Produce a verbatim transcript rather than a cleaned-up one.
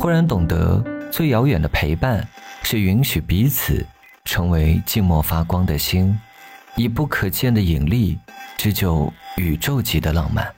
忽然懂得，最遥远的陪伴是允许彼此成为静默发光的星，以不可见的引力织就宇宙级的浪漫。